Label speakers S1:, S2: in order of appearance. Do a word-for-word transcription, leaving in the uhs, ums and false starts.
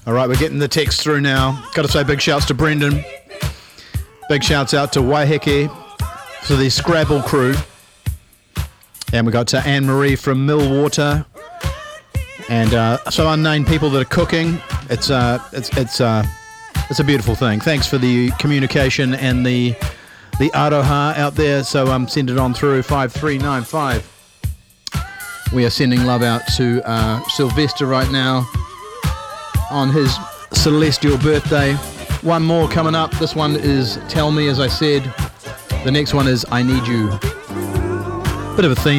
S1: All right, we're getting the text through now. Got to say big shouts to Brendan. Big shouts out to Waiheke for the Scrabble crew. And we got to Anne-Marie from Millwater. And uh, some unnamed people that are cooking. It's uh, it's it's uh, it's a beautiful thing. Thanks for the communication and the the aroha out there. So um, send it on through five three nine five. We are sending love out to uh, Sylvester right now on his celestial birthday. One more coming up. This one is Tell Me, as I said. The next one is I Need You. Bit of a theme.